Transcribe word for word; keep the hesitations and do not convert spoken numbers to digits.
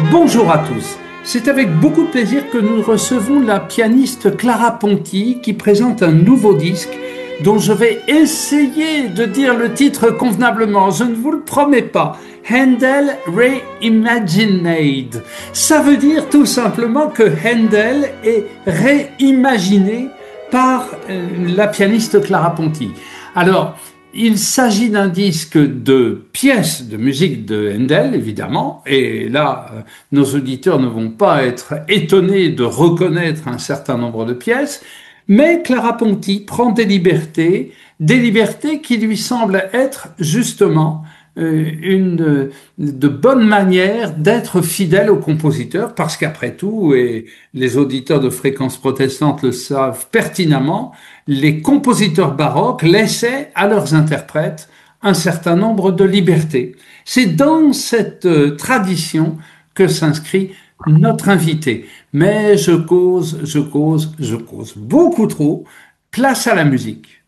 Bonjour à tous. C'est avec beaucoup de plaisir que nous recevons la pianiste Clara Ponti qui présente un nouveau disque dont je vais essayer de dire le titre convenablement. Je ne vous le promets pas. Handel Reimagined. Ça veut dire tout simplement que Handel est réimaginé par euh, la pianiste Clara Ponti. Alors, il s'agit d'un disque de pièces de musique de Handel, évidemment, et là, euh, nos auditeurs ne vont pas être étonnés de reconnaître un certain nombre de pièces, mais Clara Ponti prend des libertés, des libertés qui lui semblent être justement euh, une de bonne manière d'être fidèle au compositeur, parce qu'après tout, et les auditeurs de Fréquence Protestante le savent pertinemment, les compositeurs baroques laissaient à leurs interprètes un certain nombre de libertés. C'est dans cette euh, tradition que s'inscrit notre invité. Mais je cause, je cause, je cause beaucoup trop. Place à la musique.